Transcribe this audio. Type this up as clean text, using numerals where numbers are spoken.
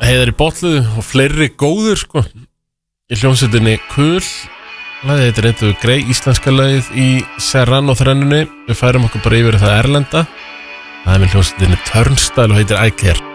Heiðar í bollu og fleiri góður sko í hljómsveitinni Kul. Lagið heitir eitthvað grei íslenska lagið í Serrano þrennunni. Við færum okkur bara yfir það erlenda. Það með hljómsveitinni Turnstile og heitir I Care.